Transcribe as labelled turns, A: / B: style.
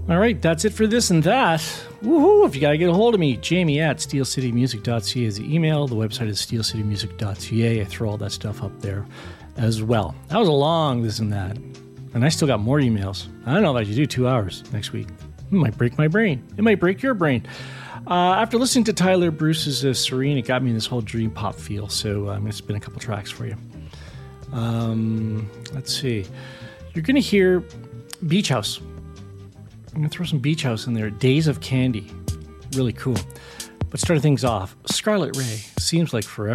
A: All right, that's it for this and that. Woohoo! If you got to get a hold of me, Jamie at steelcitymusic.ca is the email. The website is steelcitymusic.ca. I throw all that stuff up there as well. That was a long this and that. And I still got more emails. I don't know if I should do 2 hours next week. It might break my brain. It might break your brain. After listening to Tyler Bruce's Serene, it got me in this whole dream pop feel. So I'm going to spin a couple tracks for you. Let's see. You're going to hear Beach House. I'm going to throw some Beach House in there. Days of Candy. Really cool. But starting things off, Scarlet Ray, Seems Like Forever.